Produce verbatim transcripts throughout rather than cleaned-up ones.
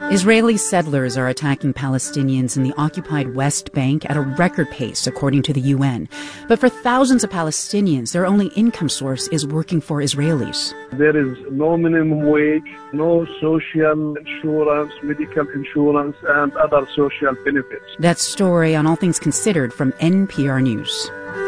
Israeli settlers are attacking Palestinians in the occupied West Bank at a record pace, according to the U N. But for thousands of Palestinians, their only income source is working for Israelis. There is no minimum wage, no social insurance, medical insurance, and other social benefits. That story on All Things Considered from N P R News.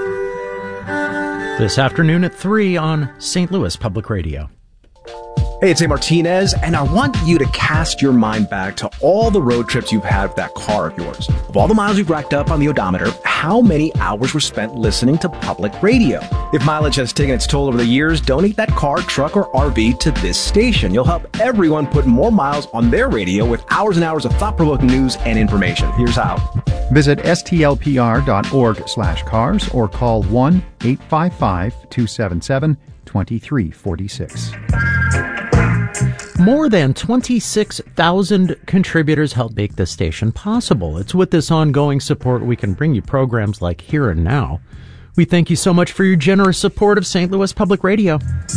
This afternoon at three on Saint Louis Public Radio. Hey, it's A. Martinez, and I want you to cast your mind back to all the road trips you've had with that car of yours. Of all the miles you've racked up on the odometer, how many hours were spent listening to public radio? If mileage has taken its toll over the years, donate that car, truck, or R V to this station. You'll help everyone put more miles on their radio with hours and hours of thought-provoking news and information. Here's how. Visit stlpr.org slash cars or call one eight five five, two seven seven, two three four six. More than twenty-six thousand contributors help make this station possible. It's with this ongoing support we can bring you programs like Here and Now. We thank you so much for your generous support of Saint Louis Public Radio.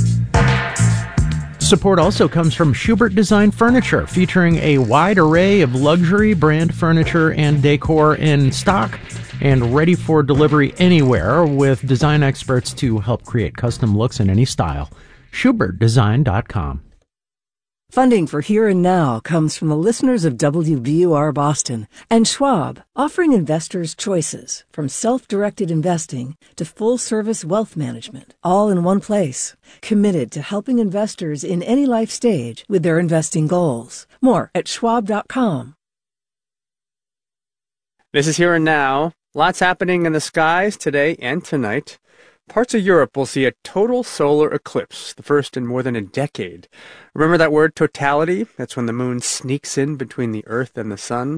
Support also comes from Schubert Design Furniture, featuring a wide array of luxury brand furniture and decor in stock and ready for delivery anywhere, with design experts to help create custom looks in any style. schubert design dot com. Funding for Here and Now comes from the listeners of W B U R Boston and Schwab, offering investors choices from self-directed investing to full-service wealth management, all in one place. Committed to helping investors in any life stage with their investing goals. More at schwab dot com. This is Here and Now. Lots happening in the skies today and tonight. Parts of Europe will see a total solar eclipse, the first in more than a decade. Remember that word totality? That's when the moon sneaks in between the Earth and the sun.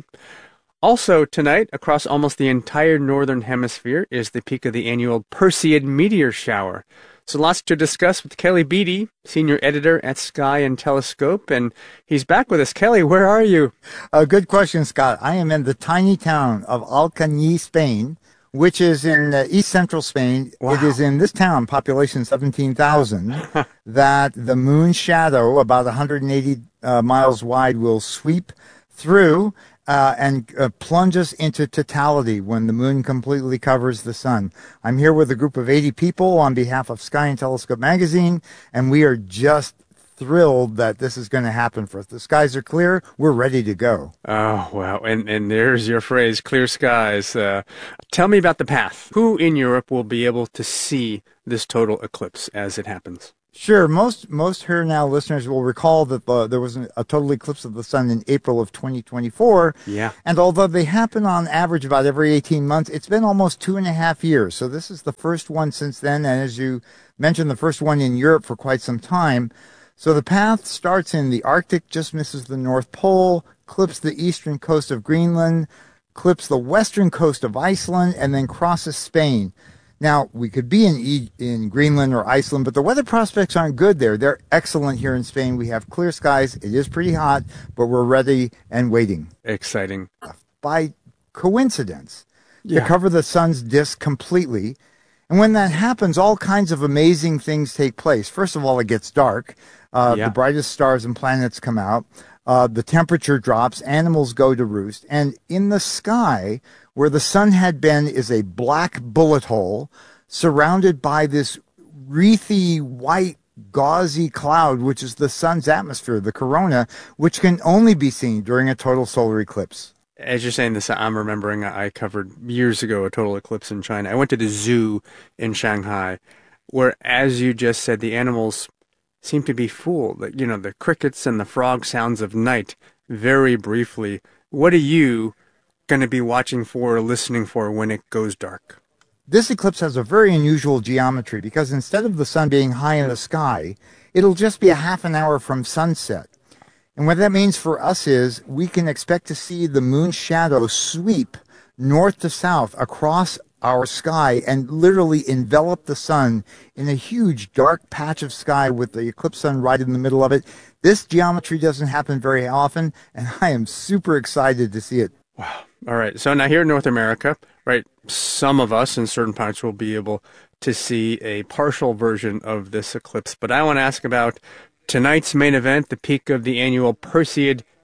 Also tonight, across almost the entire northern hemisphere, is the peak of the annual Perseid meteor shower. So lots to discuss with Kelly Beatty, senior editor at Sky and Telescope, and he's back with us. Kelly, where are you? A uh, good question, Scott. I am in the tiny town of Alcañiz, Spain, which is in uh, east central Spain. Wow. It is in this town, population seventeen thousand, that the moon shadow, about one hundred eighty uh, miles wide, will sweep through uh, and uh, plunges into totality when the moon completely covers the sun. I'm here with a group of eighty people on behalf of Sky and Telescope magazine, and we are just thrilled that this is going to happen for us. The skies are clear. We're ready to go. Oh, wow. And and there's your phrase, clear skies. Uh, tell me about the path. Who in Europe will be able to see this total eclipse as it happens? Sure. Most most Here Now listeners will recall that uh, there was an, a total eclipse of the sun in April of twenty twenty-four. Yeah. And although they happen on average about every eighteen months, it's been almost two and a half years. So this is the first one since then. And as you mentioned, the first one in Europe for quite some time. So the path starts in the Arctic, just misses the North Pole, clips the eastern coast of Greenland, clips the western coast of Iceland, and then crosses Spain. Now, we could be in e- in Greenland or Iceland, but the weather prospects aren't good there. They're excellent here in Spain. We have clear skies. It is pretty hot, but we're ready and waiting. Exciting. By coincidence, yeah. to cover the sun's disk completely. And when that happens, all kinds of amazing things take place. First of all, it gets dark. Uh, yeah. The brightest stars and planets come out. Uh, the temperature drops. Animals go to roost. And in the sky, where the sun had been, is a black bullet hole surrounded by this wreathy, white, gauzy cloud, which is the sun's atmosphere, the corona, which can only be seen during a total solar eclipse. As you're saying this, I'm remembering I covered years ago a total eclipse in China. I went to the zoo in Shanghai, where, as you just said, the animals seem to be fooled. You know, the crickets and the frog sounds of night, very briefly. What are you going to be watching for or listening for when it goes dark? This eclipse has a very unusual geometry because instead of the sun being high in the sky, it'll just be a half an hour from sunset. And what that means for us is we can expect to see the moon's shadow sweep north to south across our sky and literally envelop the sun in a huge dark patch of sky with the eclipse sun right in the middle of it. This geometry doesn't happen very often, and I am super excited to see it. Wow. All right. So now here in North America, right, some of us in certain parts will be able to see a partial version of this eclipse. But I want to ask about tonight's main event, the peak of the annual Perseid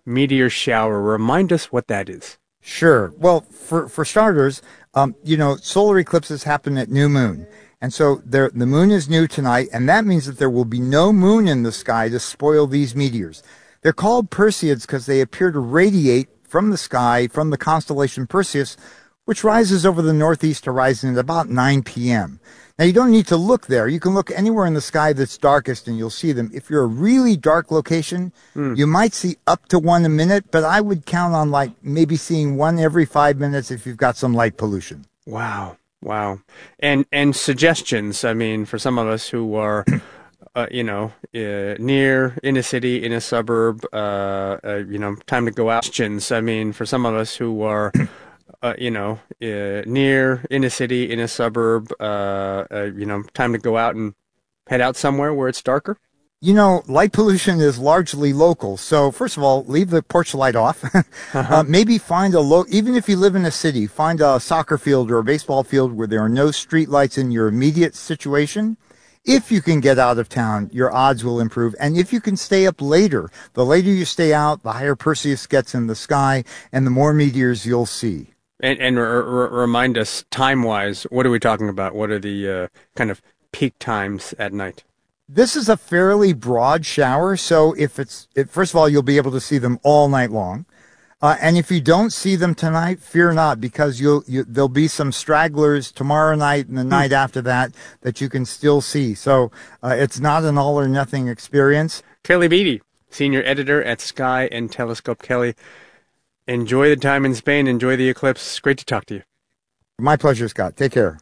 meteor shower. Remind us what that is. Sure. Well, for, for starters, um, you know, solar eclipses happen at new moon. And so there, the moon is new tonight, and that means that there will be no moon in the sky to spoil these meteors. They're called Perseids because they appear to radiate from the sky, from the constellation Perseus, which rises over the northeast horizon at about nine p.m. Now, you don't need to look there. You can look anywhere in the sky that's darkest, and you'll see them. If you're a really dark location, mm. you might see up to one a minute, but I would count on, like, maybe seeing one every five minutes if you've got some light pollution. Wow. Wow. And and suggestions, I mean, for some of us who are, uh, you know, uh, near, in a city, in a suburb, uh, uh, you know, time to go out. Suggestions, I mean, for some of us who are, uh, you know, uh, near, in a city, in a suburb, uh, uh, you know, time to go out and head out somewhere where it's darker. You know, light pollution is largely local. So first of all, leave the porch light off. uh-huh. uh, maybe find a low, even if you live in a city, find a soccer field or a baseball field where there are no street lights in your immediate situation. If you can get out of town, your odds will improve. And if you can stay up later, the later you stay out, the higher Perseus gets in the sky and the more meteors you'll see. And, and r- r- remind us, time-wise, what are we talking about? What are the uh, kind of peak times at night? This is a fairly broad shower, so if it's, if, first of all, you'll be able to see them all night long. Uh, and if you don't see them tonight, fear not, because you'll, you, there'll be some stragglers tomorrow night and the night mm. after that that you can still see. So uh, it's not an all or nothing experience. Kelly Beatty, senior editor at Sky and Telescope. Kelly, enjoy the time in Spain. Enjoy the eclipse. Great to talk to you. My pleasure, Scott. Take care.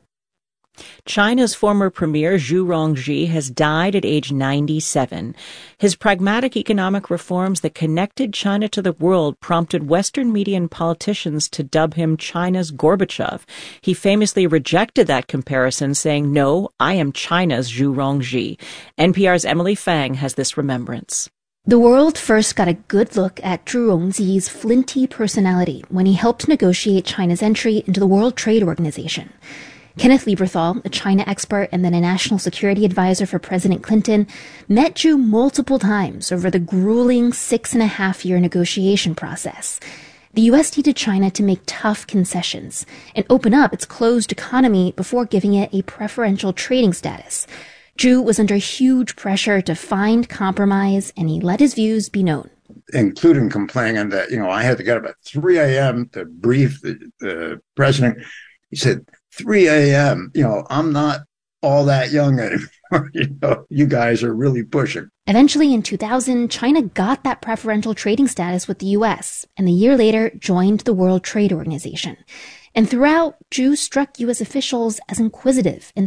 China's former premier Zhu Rongji has died at age ninety-seven. His pragmatic economic reforms that connected China to the world prompted Western media and politicians to dub him China's Gorbachev. He famously rejected that comparison, saying, "No, I am China's Zhu Rongji." N P R's Emily Fang has this remembrance. The world first got a good look at Zhu Rongji's flinty personality when he helped negotiate China's entry into the World Trade Organization. Kenneth Lieberthal, a China expert and then a national security advisor for President Clinton, met Zhu multiple times over the grueling six and a half year negotiation process. The U S needed China to make tough concessions and open up its closed economy before giving it a preferential trading status. Zhu was under huge pressure to find compromise, and he let his views be known. Including complaining that, you know, I had to get up at three a.m. to brief the, the president. He said, three a.m., you know, I'm not all that young anymore. You know, you guys are really pushing. Eventually, in two thousand, China got that preferential trading status with the U S, and a year later joined the World Trade Organization. And throughout, Zhu struck U S officials as inquisitive and